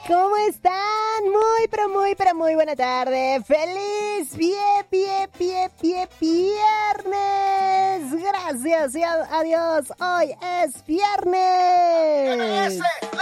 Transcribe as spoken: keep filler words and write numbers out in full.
¿Cómo están? Muy, pero muy, pero muy buena tarde. ¡Feliz pie, pie, pie, pie, viernes! Gracias y a, adiós. Hoy es viernes.